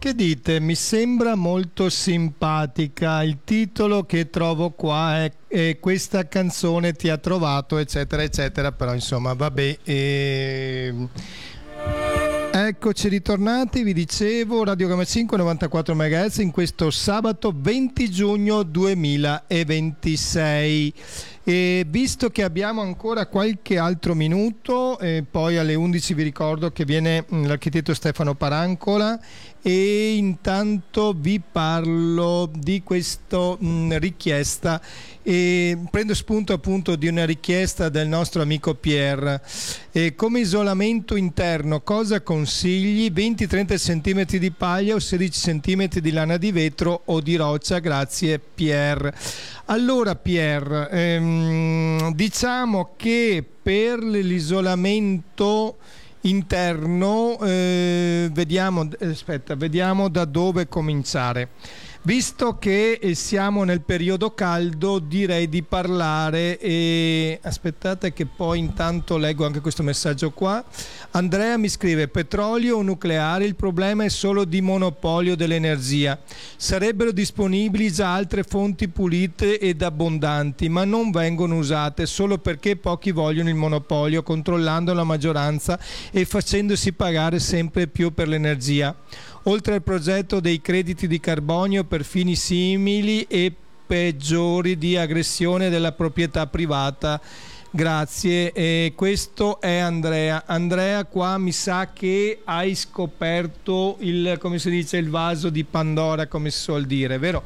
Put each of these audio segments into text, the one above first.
Che dite? Mi sembra molto simpatica. Il titolo che trovo qua è Questa canzone ti ha trovato, eccetera, eccetera. Però insomma, vabbè. Eccoci ritornati, vi dicevo, Radio Gamma 5 94 MHz in questo sabato 20 giugno 2026. E visto che abbiamo ancora qualche altro minuto, poi alle 11 vi ricordo che viene l'architetto Stefano Parancola, e intanto vi parlo di questa richiesta. Prendo spunto appunto di una richiesta del nostro amico Pier. Come isolamento interno cosa consigli? 20-30 cm di paglia o 16 cm di lana di vetro o di roccia? Grazie Pier. Allora Pier, diciamo che per l'isolamento interno vediamo da dove cominciare. Visto che siamo nel periodo caldo, direi di parlare, aspettate che poi intanto leggo anche questo messaggio qua. Andrea mi scrive: petrolio o nucleare, il problema è solo di monopolio dell'energia. Sarebbero disponibili già altre fonti pulite ed abbondanti, ma non vengono usate solo perché pochi vogliono il monopolio, controllando la maggioranza e facendosi pagare sempre più per l'energia. Oltre al progetto dei crediti di carbonio per fini simili e peggiori di aggressione della proprietà privata. Grazie. E questo è Andrea. Andrea, qua mi sa che hai scoperto come si dice, il vaso di Pandora, come si suol dire, vero?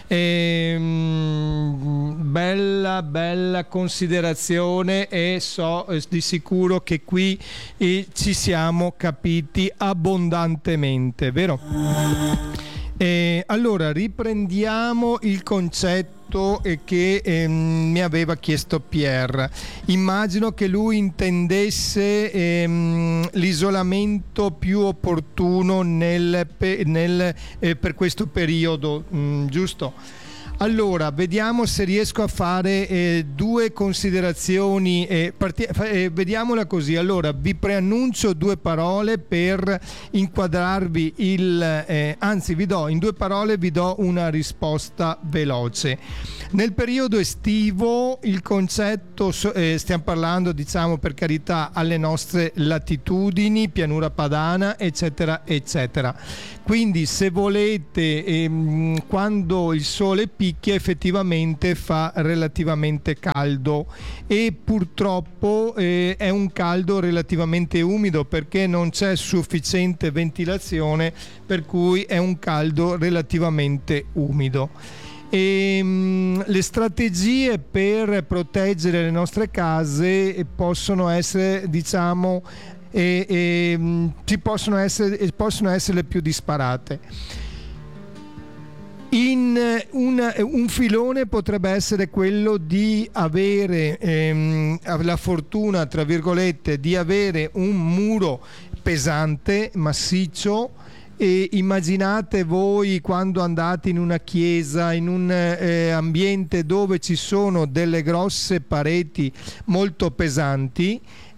Bella considerazione, e so di sicuro che qui ci siamo capiti abbondantemente, vero? Allora riprendiamo il concetto che mi aveva chiesto Pier. Immagino che lui intendesse l'isolamento più opportuno per questo periodo, giusto? Allora, vediamo se riesco a fare due considerazioni. Vediamola così. Allora, vi preannuncio due parole per inquadrarvi in due parole vi do una risposta veloce. Nel periodo estivo il concetto, stiamo parlando, diciamo, per carità, alle nostre latitudini, pianura padana, eccetera, eccetera. Quindi se volete, quando il sole picchia effettivamente fa relativamente caldo, e purtroppo è un caldo relativamente umido perché non c'è sufficiente ventilazione, per cui è un caldo relativamente umido. Le strategie per proteggere le nostre case possono essere, diciamo, possono essere le più disparate. Un filone potrebbe essere quello di avere la fortuna, tra virgolette, di avere un muro pesante, massiccio. E immaginate voi quando andate in una chiesa, in un ambiente dove ci sono delle grosse pareti molto pesanti,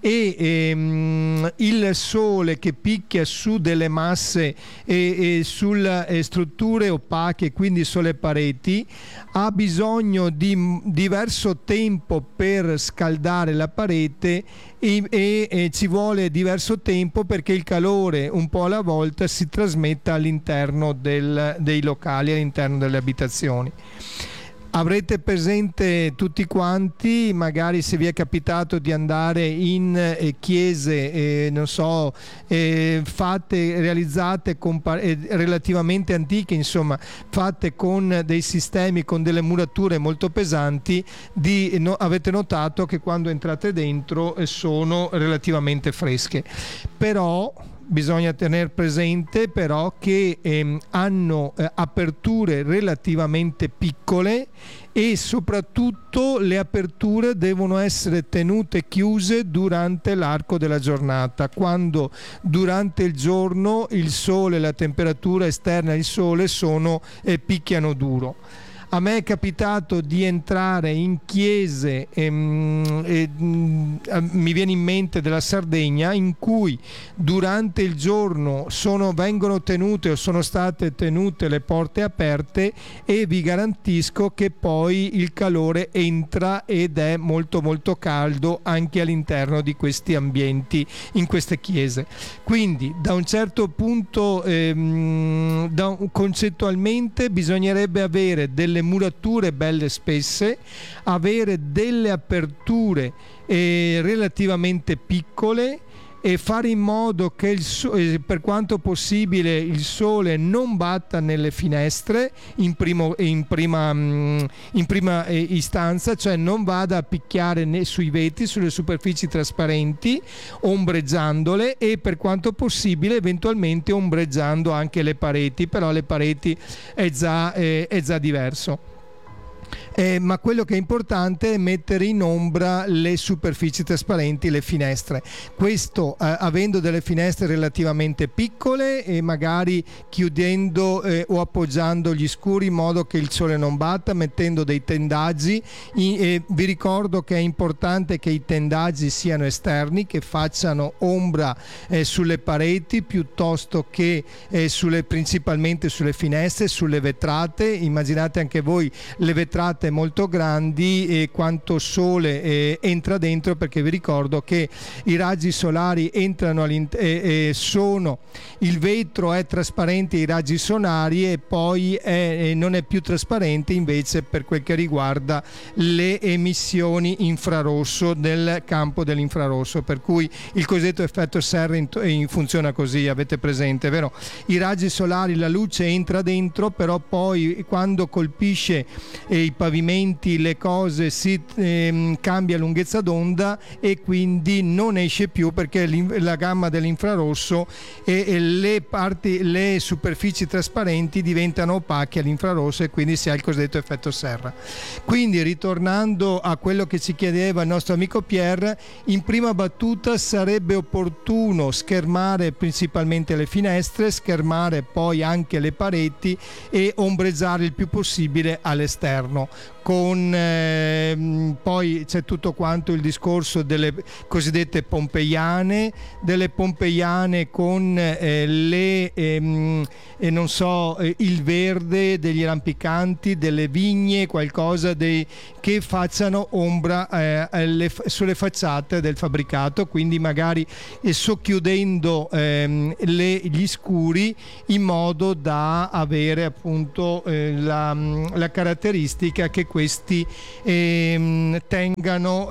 e il sole che picchia su delle masse e sulle strutture opache, quindi sulle pareti, ha bisogno di diverso tempo per scaldare la parete, e ci vuole diverso tempo perché il calore un po' alla volta si trasmetta all'interno dei locali, all'interno delle abitazioni. Avrete presente tutti quanti, magari se vi è capitato di andare in chiese, non so, realizzate relativamente antiche, insomma, fatte con dei sistemi, con delle murature molto pesanti, avete notato che quando entrate dentro sono relativamente fresche. Però bisogna tenere presente però che hanno aperture relativamente piccole, e soprattutto le aperture devono essere tenute chiuse durante l'arco della giornata, quando durante il giorno il sole, la temperatura esterna del sole picchiano duro. A me è capitato di entrare in chiese, mi viene in mente della Sardegna, in cui durante il giorno vengono tenute o sono state tenute le porte aperte, e vi garantisco che poi il calore entra ed è molto molto caldo anche all'interno di questi ambienti, in queste chiese. Quindi da un certo punto concettualmente bisognerebbe avere delle murature belle spesse, avere delle aperture relativamente piccole, e fare in modo che per quanto possibile il sole non batta nelle finestre in prima istanza, cioè non vada a picchiare né sui vetri, sulle superfici trasparenti, ombreggiandole, e per quanto possibile eventualmente ombreggiando anche le pareti, però le pareti è già diverso. Ma quello che è importante è mettere in ombra le superfici trasparenti, le finestre. Questo avendo delle finestre relativamente piccole e magari chiudendo o appoggiando gli scuri in modo che il sole non batta, mettendo dei tendaggi. Vi ricordo che è importante che i tendaggi siano esterni, che facciano ombra sulle pareti piuttosto che principalmente sulle finestre, sulle vetrate. Immaginate anche voi le vetrate molto grandi e quanto sole entra dentro, perché vi ricordo che i raggi solari entrano il vetro è trasparente ai raggi solari, e poi non è più trasparente invece per quel che riguarda le emissioni infrarosso nel campo dell'infrarosso, per cui il cosiddetto effetto serra funziona così, avete presente, vero? I raggi solari, la luce entra dentro, però poi quando colpisce i pavimenti, le cose, si cambia lunghezza d'onda e quindi non esce più, perché la gamma dell'infrarosso e le superfici trasparenti diventano opache all'infrarosso, e quindi si ha il cosiddetto effetto serra. Quindi, ritornando a quello che ci chiedeva il nostro amico Pierre, in prima battuta sarebbe opportuno schermare principalmente le finestre, schermare poi anche le pareti e ombreggiare il più possibile all'esterno. Poi c'è tutto quanto il discorso delle cosiddette pompeiane, con il verde degli rampicanti, delle vigne, qualcosa che facciano ombra sulle facciate del fabbricato, quindi magari socchiudendo gli scuri, in modo da avere appunto la caratteristica che questi tengano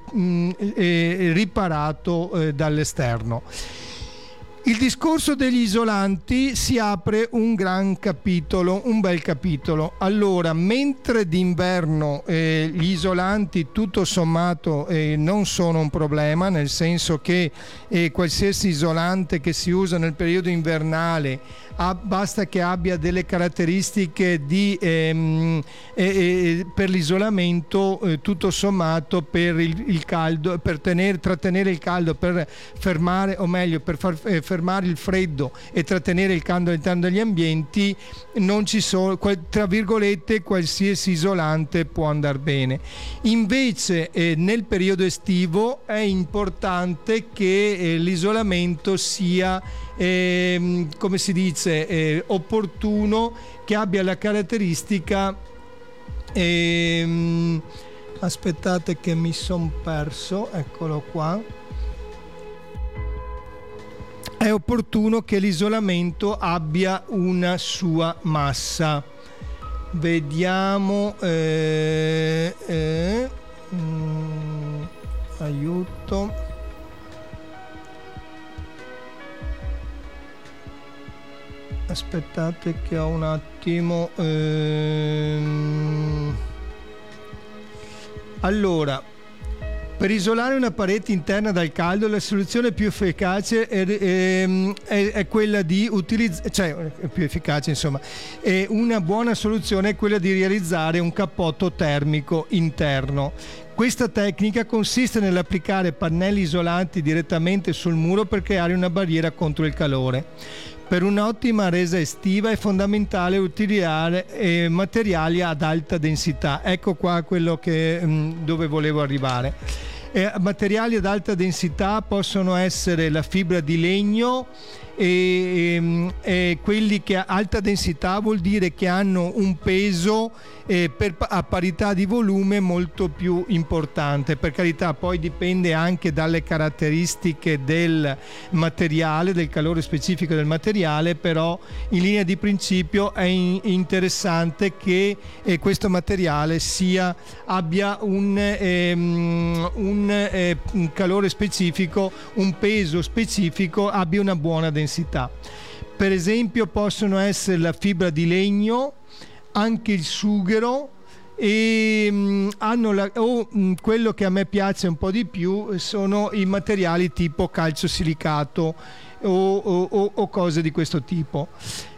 riparato dall'esterno. Il discorso degli isolanti si apre un bel capitolo. Allora, mentre d'inverno gli isolanti tutto sommato non sono un problema, nel senso che qualsiasi isolante che si usa nel periodo invernale basta che abbia delle caratteristiche per l'isolamento, tutto sommato per il caldo, per trattenere il caldo, per fermare, o meglio per far fermare il freddo e trattenere il caldo all'interno degli ambienti, non ci sono, tra virgolette, qualsiasi isolante può andare bene. Invece nel periodo estivo è importante che l'isolamento sia come si dice, opportuno, che abbia la caratteristica aspettate che mi son perso, eccolo qua. È opportuno che l'isolamento abbia una sua massa. Vediamo aiuto. Aspettate che ho un attimo. Allora, per isolare una parete interna dal caldo, la soluzione più efficace è quella di utilizzare, cioè più efficace, insomma, una buona soluzione è quella di realizzare un cappotto termico interno. Questa tecnica consiste nell'applicare pannelli isolanti direttamente sul muro per creare una barriera contro il calore. Per un'ottima resa estiva è fondamentale utilizzare materiali ad alta densità. Ecco qua quello dove volevo arrivare. Materiali ad alta densità possono essere la fibra di legno, e quelli che a alta densità vuol dire che hanno un peso a parità di volume molto più importante. Per carità, poi dipende anche dalle caratteristiche del materiale, del calore specifico del materiale, però in linea di principio è interessante che questo materiale abbia un calore specifico, un peso specifico, abbia una buona densità. Per esempio possono essere la fibra di legno, anche il sughero, e quello che a me piace un po' di più sono i materiali tipo calciosilicato o cose di questo tipo.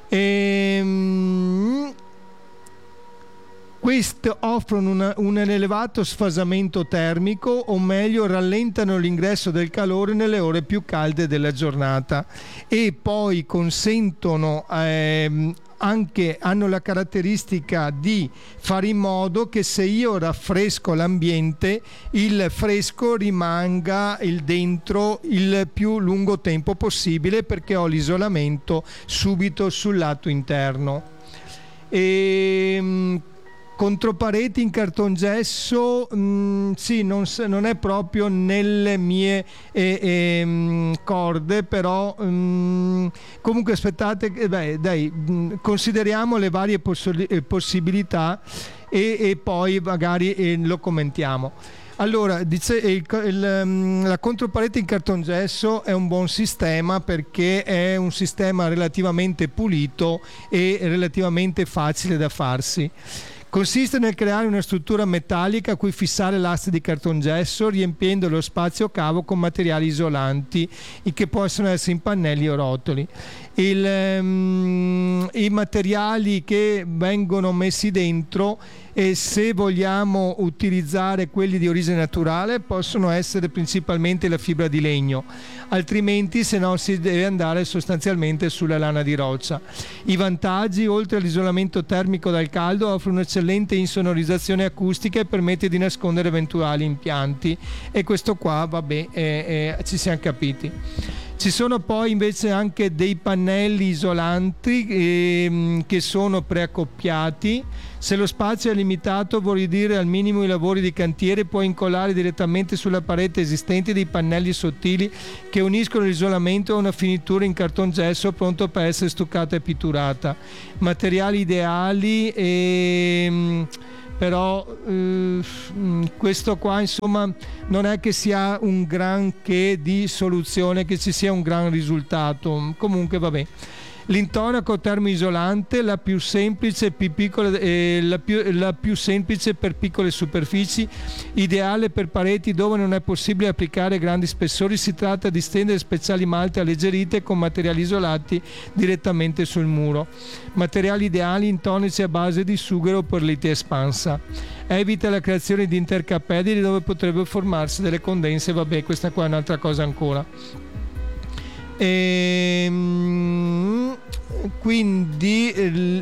Queste offrono un elevato sfasamento termico, o meglio rallentano l'ingresso del calore nelle ore più calde della giornata, e poi consentono hanno la caratteristica di fare in modo che se io raffresco l'ambiente, il fresco rimanga dentro il più lungo tempo possibile, perché ho l'isolamento subito sul lato interno. Contropareti in cartongesso, sì, non è proprio nelle mie corde, però comunque aspettate, consideriamo le varie possibilità e poi magari lo commentiamo. Allora, la controparete in cartongesso è un buon sistema, perché è un sistema relativamente pulito e relativamente facile da farsi. Consiste nel creare una struttura metallica a cui fissare l'asse di cartongesso, riempiendo lo spazio cavo con materiali isolanti, che possono essere in pannelli o rotoli. I materiali che vengono messi dentro, e se vogliamo utilizzare quelli di origine naturale, possono essere principalmente la fibra di legno, altrimenti se no si deve andare sostanzialmente sulla lana di roccia. I vantaggi: oltre all'isolamento termico dal caldo, offre un'eccellente insonorizzazione acustica e permette di nascondere eventuali impianti, e questo qua ci siamo capiti. Ci sono poi invece anche dei pannelli isolanti che sono preaccoppiati. Se lo spazio è limitato, vuol dire al minimo i lavori di cantiere, puoi incollare direttamente sulla parete esistente dei pannelli sottili che uniscono l'isolamento a una finitura in cartongesso pronto per essere stuccata e pitturata. Materiali ideali, però questo qua insomma non è che sia un granché di soluzione, che ci sia un gran risultato. Comunque vabbè. L'intonaco termoisolante, la più semplice per piccole superfici, ideale per pareti dove non è possibile applicare grandi spessori. Si tratta di stendere speciali malte alleggerite con materiali isolati direttamente sul muro. Materiali ideali: intonici a base di sughero per lite espansa. Evita la creazione di intercapedini dove potrebbero formarsi delle condense. Vabbè, questa qua è un'altra cosa ancora. Quindi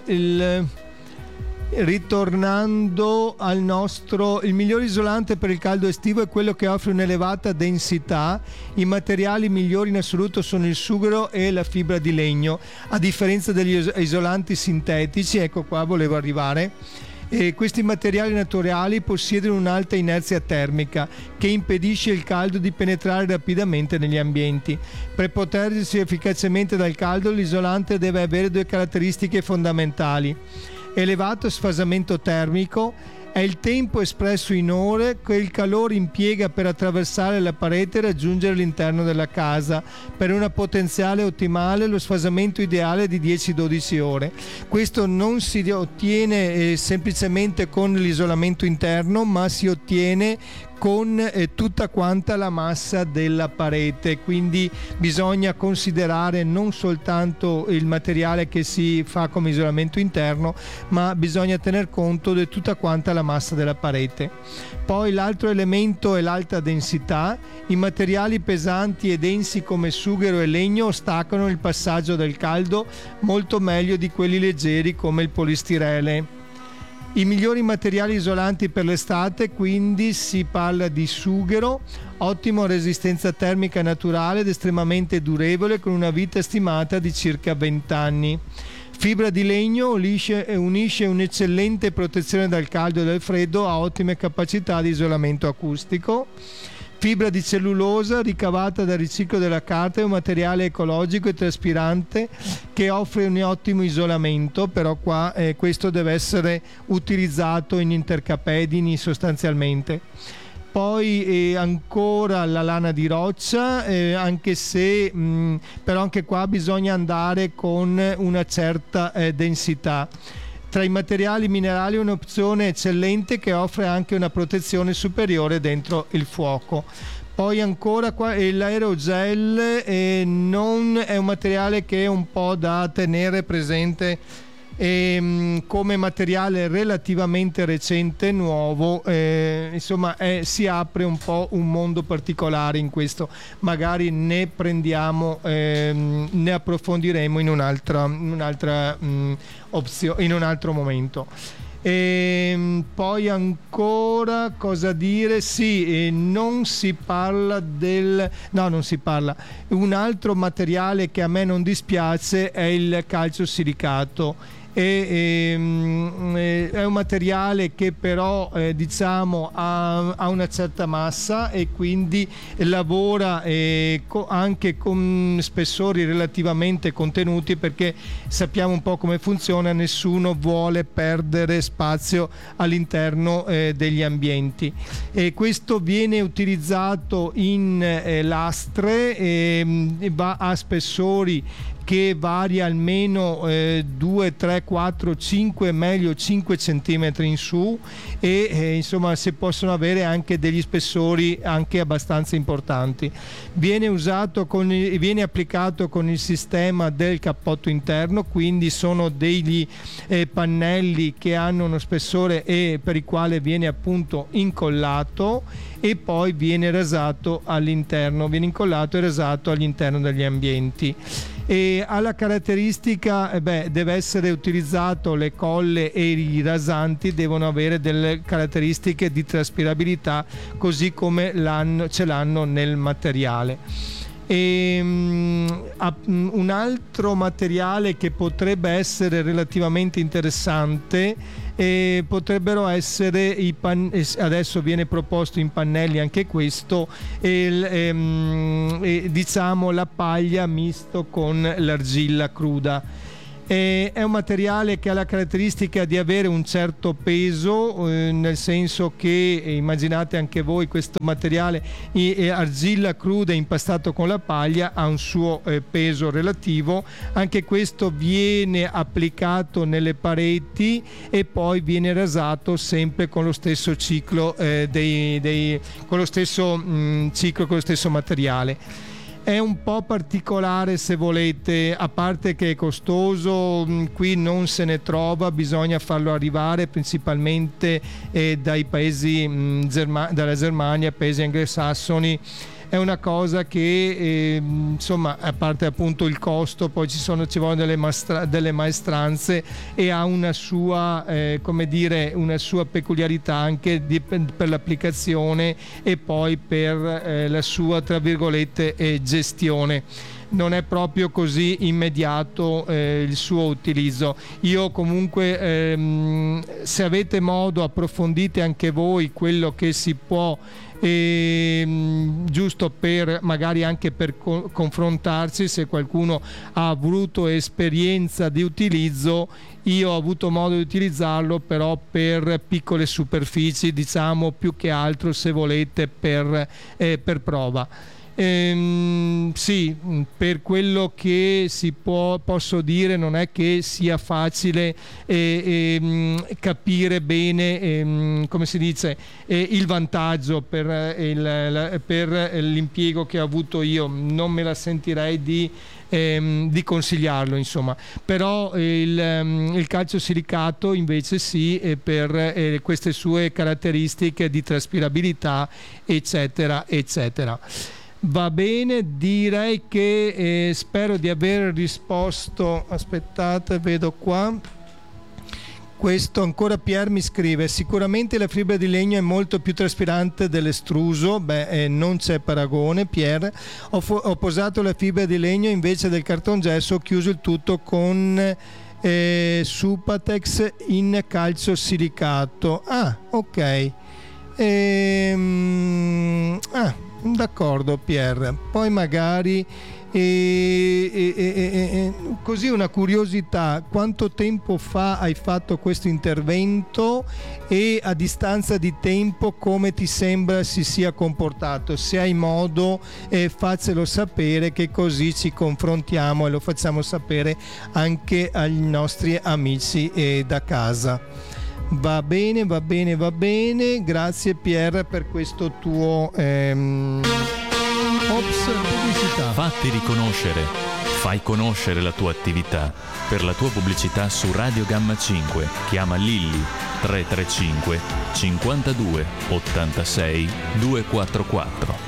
ritornando al il migliore isolante per il caldo estivo è quello che offre un'elevata densità. I materiali migliori in assoluto sono il sughero e la fibra di legno, a differenza degli isolanti sintetici. Ecco qua volevo arrivare. Questi materiali naturali possiedono un'alta inerzia termica che impedisce il caldo di penetrare rapidamente negli ambienti. Per proteggersi efficacemente dal caldo, l'isolante deve avere due caratteristiche fondamentali: elevato sfasamento termico, è il tempo espresso in ore che il calore impiega per attraversare la parete e raggiungere l'interno della casa. Per una potenziale ottimale, lo sfasamento ideale è di 10-12 ore. Questo non si ottiene semplicemente con l'isolamento interno, ma si ottiene con tutta quanta la massa della parete, quindi bisogna considerare non soltanto il materiale che si fa come isolamento interno, ma bisogna tener conto di tutta quanta la massa della parete. Poi l'altro elemento è l'alta densità. I materiali pesanti e densi come sughero e legno ostacolano il passaggio del caldo molto meglio di quelli leggeri come il polistirene. I migliori materiali isolanti per l'estate, quindi si parla di sughero, ottimo resistenza termica naturale ed estremamente durevole, con una vita stimata di circa 20 anni. Fibra di legno unisce un'eccellente protezione dal caldo e dal freddo a ottime capacità di isolamento acustico. Fibra di cellulosa ricavata dal riciclo della carta è un materiale ecologico e traspirante che offre un ottimo isolamento, però qua questo deve essere utilizzato in intercapedini sostanzialmente. Poi ancora la lana di roccia, anche se però anche qua bisogna andare con una certa densità. Tra i materiali minerali è un'opzione eccellente che offre anche una protezione superiore dentro il fuoco. Poi ancora qua l'aerogel non è un materiale che è un po' da tenere presente come materiale relativamente recente, nuovo, insomma si apre un po' un mondo particolare in questo, magari ne prendiamo, ne approfondiremo in un'altra opzione, in un altro momento. Poi ancora cosa dire? Sì, non si parla un altro materiale che a me non dispiace è il calciosilicato. È un materiale che però diciamo ha una certa massa e quindi lavora anche con spessori relativamente contenuti, perché sappiamo un po' come funziona, nessuno vuole perdere spazio all'interno degli ambienti, e questo viene utilizzato in lastre e va a spessori che varia almeno 2, 3, 4, 5, meglio 5 cm in su, e insomma si possono avere anche degli spessori anche abbastanza importanti. Viene applicato con il sistema del cappotto interno, quindi sono degli pannelli che hanno uno spessore e per il quale viene appunto incollato e poi viene rasato all'interno, viene incollato e rasato all'interno degli ambienti. E alla caratteristica deve essere utilizzato, le colle e i rasanti devono avere delle caratteristiche di traspirabilità, così come ce l'hanno nel materiale. Un altro materiale che potrebbe essere relativamente interessante potrebbero essere adesso viene proposto in pannelli anche questo, diciamo la paglia misto con l'argilla cruda. È un materiale che ha la caratteristica di avere un certo peso, nel senso che immaginate anche voi questo materiale argilla cruda impastato con la paglia ha un suo peso relativo. Anche questo viene applicato nelle pareti e poi viene rasato sempre con lo stesso ciclo con lo stesso ciclo, con lo stesso materiale. È un po' particolare, se volete, a parte che è costoso, qui non se ne trova, bisogna farlo arrivare principalmente dai paesi dalla Germania, paesi anglosassoni. È una cosa che insomma, a parte appunto il costo, poi ci vogliono delle maestranze e ha una sua una sua peculiarità anche per l'applicazione e poi per la sua, tra virgolette, gestione. Non è proprio così immediato il suo utilizzo. Io comunque se avete modo approfondite anche voi quello che si può, giusto per magari anche per confrontarsi, se qualcuno ha avuto esperienza di utilizzo. Io ho avuto modo di utilizzarlo però per piccole superfici, diciamo, più che altro, se volete, per prova. Sì, per quello che posso dire, non è che sia facile capire bene, come si dice, il vantaggio per l'impiego che ho avuto io. Non me la sentirei di consigliarlo, insomma. Però il calcio silicato invece sì, per queste sue caratteristiche di traspirabilità, eccetera eccetera. Va bene, direi che spero di aver risposto. Aspettate, vedo qua. Questo ancora Pier mi scrive: sicuramente la fibra di legno è molto più traspirante dell'estruso. Non c'è paragone, Pier. Ho posato la fibra di legno invece del cartongesso, ho chiuso il tutto con Supatex in calcio silicato. Ok. D'accordo, Pier. Poi magari così una curiosità: quanto tempo fa hai fatto questo intervento e a distanza di tempo come ti sembra si sia comportato? Se hai modo, faccelo sapere, che così ci confrontiamo e lo facciamo sapere anche agli nostri amici da casa. Va bene, grazie Pier per questo tuo pubblicità. Fatti riconoscere, fai conoscere la tua attività. Per la tua pubblicità su Radio Gamma 5 chiama Lilli 335 52 86 244.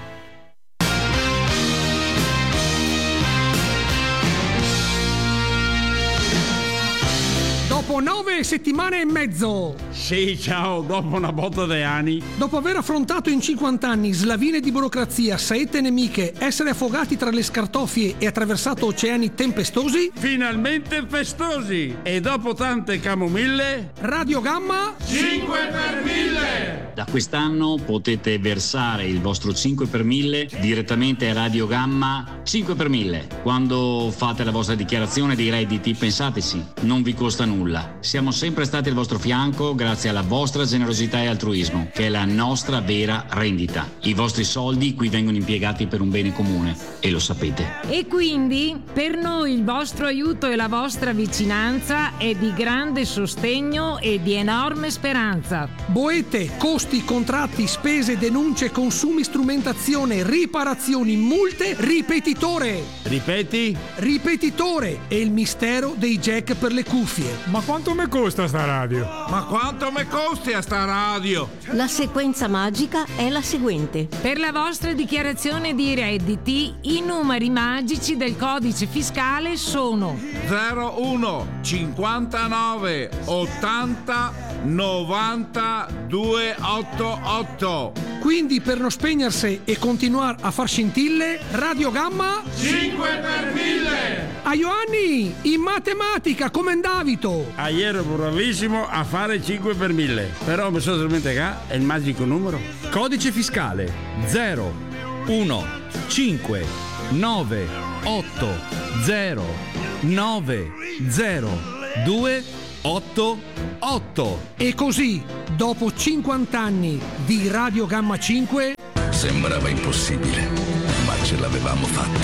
Dopo 9 settimane e mezzo. Sì, ciao, dopo una botta di anni. Dopo aver affrontato in 50 anni slavine di burocrazia, saette nemiche, essere affogati tra le scartoffie e attraversato oceani tempestosi, Finalmente festosi. E dopo tante camomille, Radio Gamma 5 per 1000. Da quest'anno potete versare il vostro 5 per 1000 direttamente a Radio Gamma 5 per 1000. Quando fate la vostra dichiarazione dei redditi, pensateci, non vi costa nulla. Siamo sempre stati al vostro fianco grazie alla vostra generosità e altruismo, che è la nostra vera rendita. I vostri soldi qui vengono impiegati per un bene comune e lo sapete. E quindi per noi il vostro aiuto e la vostra vicinanza è di grande sostegno e di enorme speranza. boete, costi, contratti, spese, denunce, consumi, strumentazione, riparazioni, multe, ripetitore. Ripeti? Ripetitore è il mistero dei jack per le cuffie. Ma quanto mi costa sta radio? Ma quanto mi costi a sta radio? La sequenza magica è la seguente. Per la vostra dichiarazione di redditi, i numeri magici del codice fiscale sono 01 59 80 90 288. Quindi per non spegnersi e continuare a far scintille, Radio Gamma 5 per 1000. a Ioanni, in matematica come Davito. Ieri ero bravissimo a fare 5 per 1000. Però mi sono dimenticato è il magico numero. Codice fiscale 0 1 5 9 8 0 9 0 2 8 8. E così, dopo 50 anni di Radio Gamma 5, sembrava impossibile, ma ce l'avevamo fatta.